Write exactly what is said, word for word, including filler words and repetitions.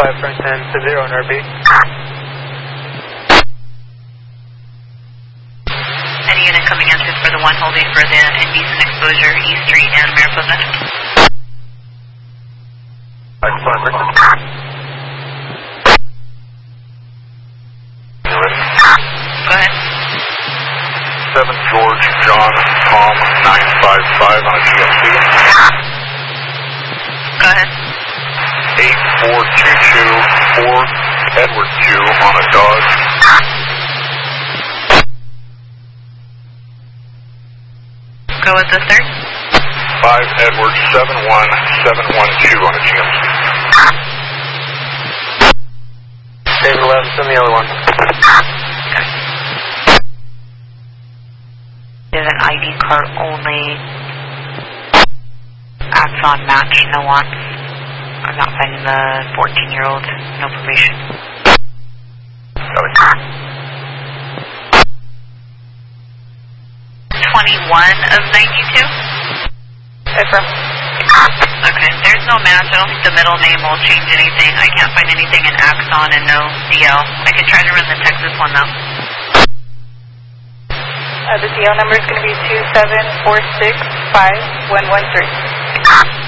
five front ten to zero on R B. Any unit coming in for the one holding for the indecent exposure, East Street and Mariposa. Excellent. Go ahead. seven George John Tom nine five five on a G M C. Go ahead. eight four two two four Edward two on a Dodge. Go with the third. five Edward seven one seven one two on a G M C. David eleven, send the other one. Okay. There's an I D card only. Axon match, no wants. I'm not finding the fourteen year old, no probation. twenty-one of ninety-two? Affirm. Okay, there's no match. I don't think the middle name will change anything. I can't find anything in Axon and no D L. I can try to run the Texas one though. Uh, the D L number is going to be two seven four six five one one three.